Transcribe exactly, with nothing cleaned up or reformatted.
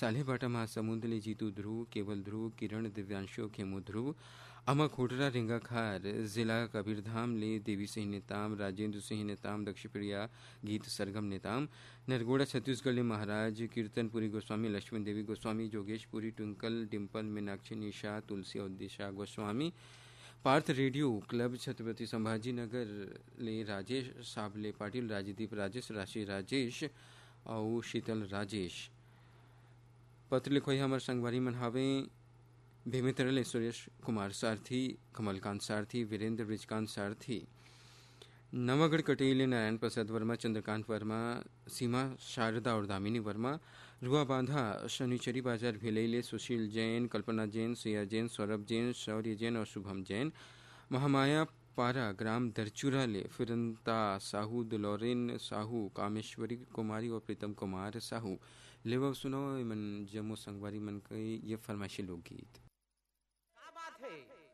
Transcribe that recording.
साले बाटा महासमुंद ले जीतू ध्रुव, केवल ध्रुव, किरण, दिव्यांशु, खेमू ध्रुव, अमक हुटरा रिंगा खार, जिला कबीरधाम ले देवी सिंह नेताम, राजेंद्र सिंह नेताम, दक्ष प्रिया गीत सरगम नेताम, नरगोड़ा छत्तीसगढ़ ले महाराज, कीर्तनपुरी गोस्वामी, लक्ष्मण देवी गोस्वामी, जोगेशपुरी, ट्विंकल, डिम्पल, मीनाक्षी, निशा, तुलसी और दिशा गोस्वामी, पार्थ रेडियो क्लब छत्रपति संभाजी नगर ले राजेश साबले पाटिल, राजदीप राजेश, राशि राजेश और शीतल राजेश। पत्र लिखो हमारे संगवारी मन हावे भीमित्र ले सुरेश कुमार सारथी, कमलकांत सारथी, वीरेंद्र ब्रिजकांत सारथी, नवागढ़ कटेले नारायण प्रसाद वर्मा, चंद्रकांत वर्मा, सीमा शारदा और दामिनी वर्मा, रुआ बांधा शनिचरी बाजार भिलैले सुशील जैन, कल्पना जैन, सिया जैन, सौरभ जैन, शौर्य जैन और शुभम जैन, महामाया पारा ग्राम दरचूरा ले फिरंता साहू, दुलौरिन साहू, कामेश्वरी कुमारी और प्रीतम कुमार साहू। लेवा सुनो मन जम्मू संगवारी मन के ये फरमाइशी लोकगीत। क्या बात है।